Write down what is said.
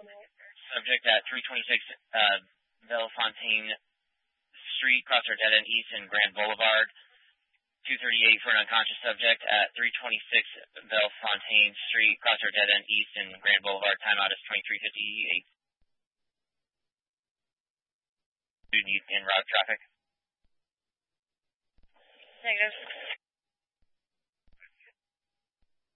Subject at 326 Bellefontaine Street, crossroad dead end east and Grand Boulevard. 238 for an unconscious subject at 326 Bellefontaine Street, crossroad dead end east and Grand Boulevard. Timeout is 23:58. Do you need en route traffic? Negative.